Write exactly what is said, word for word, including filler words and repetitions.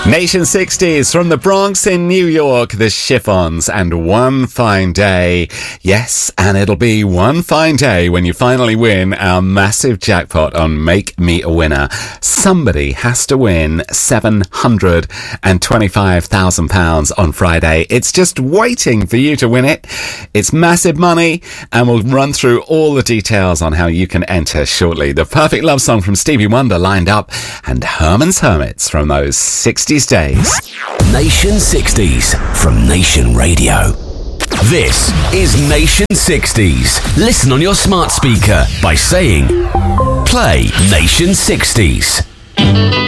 Nation sixties from the Bronx in New York, the Chiffons, and One Fine Day. Yes, and it'll be one fine day when you finally win our massive jackpot on Make Me a Winner. Somebody has to win seven hundred twenty-five thousand pounds on Friday. It's just waiting for you to win it. It's massive money, and we'll run through all the details on how you can enter shortly. The perfect love song from Stevie Wonder lined up, and Herman's Hermits from those sixties days. Nation sixties from Nation Radio. This is Nation sixties. Listen on your smart speaker by saying, play Nation sixties.